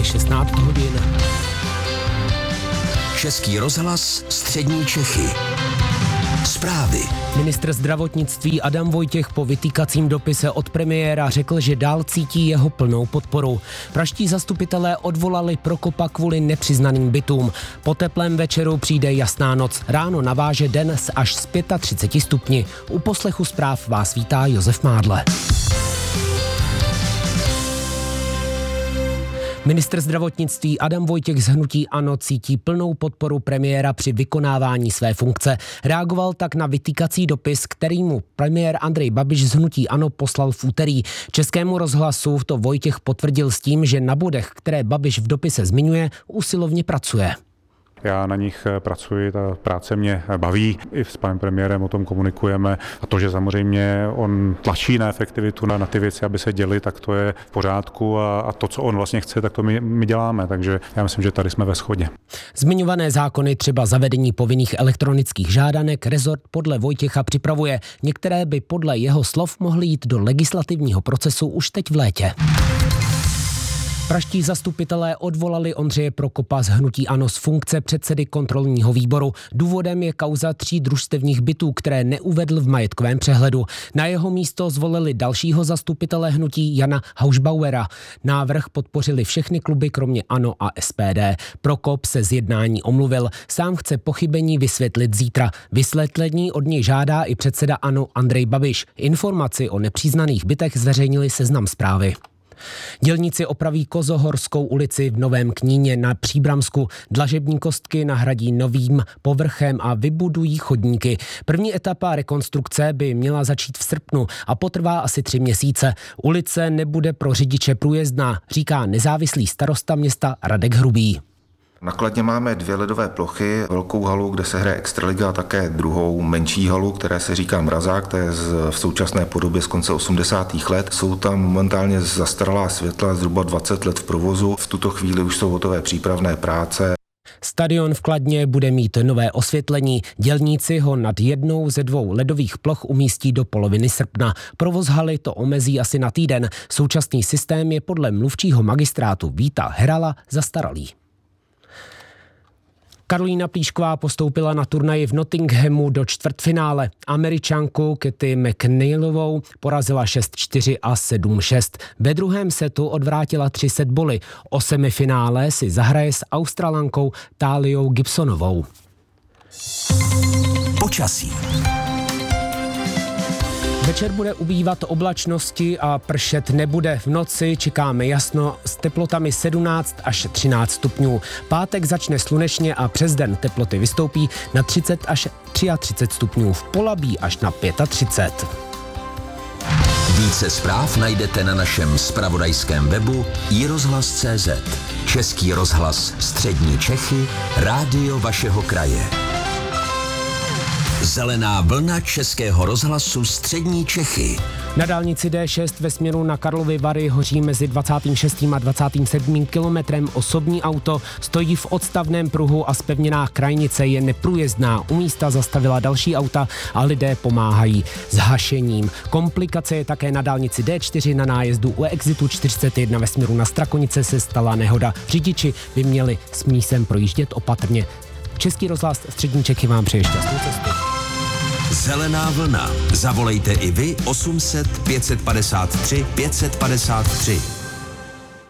Je 16 hodin. Český rozhlas Střední Čechy. Zprávy. Ministr zdravotnictví Adam Vojtěch po vytýkacím dopise od premiéra řekl, že dál cítí jeho plnou podporu. Pražští zastupitelé odvolali Prokopa kvůli nepřiznaným bytům. Po teplém večeru přijde jasná noc. Ráno naváže den s až z 35 stupni. U poslechu zpráv vás vítá Josef Mádle. Ministr zdravotnictví Adam Vojtěch z hnutí ANO cítí plnou podporu premiéra při vykonávání své funkce. Reagoval tak na vytýkací dopis, který mu premiér Andrej Babiš z hnutí ANO poslal v úterý. Českému rozhlasu to Vojtěch potvrdil s tím, že na bodech, které Babiš v dopise zmiňuje, usilovně pracuje. Já na nich pracuji, ta práce mě baví, i s panem premiérem o tom komunikujeme a to, že samozřejmě on tlačí na efektivitu, na ty věci, aby se děly, tak to je v pořádku a to, co on vlastně chce, tak to my děláme, takže já myslím, že tady jsme ve shodě. Zmiňované zákony, třeba zavedení povinných elektronických žádanek, rezort podle Vojtěcha připravuje. Některé by podle jeho slov mohly jít do legislativního procesu už teď v létě. Pražští zastupitelé odvolali Ondřeje Prokopa z hnutí ANO z funkce předsedy kontrolního výboru. Důvodem je kauza 3 družstevních bytů, které neuvedl v majetkovém přehledu. Na jeho místo zvolili dalšího zastupitele hnutí Jana Haušbauera. Návrh podpořili všechny kluby kromě ANO a SPD. Prokop se z jednání omluvil. Sám chce pochybení vysvětlit zítra. Vysvětlení od něj žádá i předseda ANO Andrej Babiš. Informaci o nepřiznaných bytech zveřejnili Seznam Zprávy. Dělníci opraví Kozohorskou ulici v Novém Kníně na Příbramsku. Dlažební kostky nahradí novým povrchem a vybudují chodníky. První etapa rekonstrukce by měla začít v srpnu a potrvá asi 3 měsíce. Ulice nebude pro řidiče průjezdná, říká nezávislý starosta města Radek Hrubý. Na Kladně máme 2 ledové plochy, velkou halu, kde se hraje extraliga a také druhou menší halu, které se říká Mrazák, to je v současné podobě z konce 80. let. Jsou tam momentálně zastaralá světla, zhruba 20 let v provozu. V tuto chvíli už jsou hotové přípravné práce. Stadion v Kladně bude mít nové osvětlení. Dělníci ho nad jednou ze 2 ledových ploch umístí do poloviny srpna. Provoz haly to omezí asi na týden. Současný systém je podle mluvčího magistrátu Víta Herala zastaralý. Karolína Plíšková postoupila na turnaji v Nottinghamu do čtvrtfinále. Američanku Katy McNeilovou porazila 6-4 a 7-6. Ve druhém setu odvrátila 3 setboly. O semifinále si zahraje s Australankou Táliou Gibsonovou. Počasí. Večer bude ubývat oblačnosti a pršet nebude. V noci čekáme jasno s teplotami 17 až 13 stupňů. Pátek začne slunečně a přes den teploty vystoupí na 30 až 33 stupňů. V Polabí až na 35. Více zpráv najdete na našem zpravodajském webu iRozhlas.cz. Český rozhlas Střední Čechy, rádio vašeho kraje. Zelená vlna Českého rozhlasu Střední Čechy. Na dálnici D6 ve směru na Karlovy Vary hoří mezi 26. a 27. kilometrem osobní auto, stojí v odstavném pruhu a zpevněná krajnice je neprůjezdná. U místa zastavila další auta a lidé pomáhají s hašením. Komplikace je také na dálnici D4 na nájezdu u exitu 41 ve směru na Strakonice se stala nehoda. Řidiči by měli s mísem projíždět opatrně. Český rozhlas Střední Čechy vám přeje šťastnou cestu. Zelená vlna. Zavolejte i vy 800 553 553.